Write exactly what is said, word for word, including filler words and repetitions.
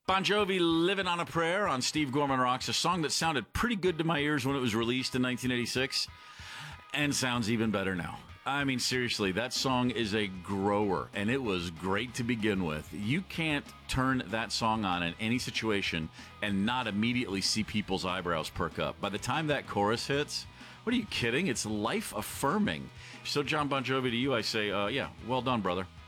Bon Jovi, Living on a Prayer on Steve Gorman Rocks, a song that sounded pretty good to my ears when it was released in nineteen eighty-six, and sounds even better now. I mean, seriously, that song is a grower, and it was great to begin with. You can't turn that song on in any situation and not immediately see people's eyebrows perk up. By the time that chorus hits, what are you kidding? It's life-affirming. So, John Bon Jovi, to you, I say, uh, yeah, well done, brother.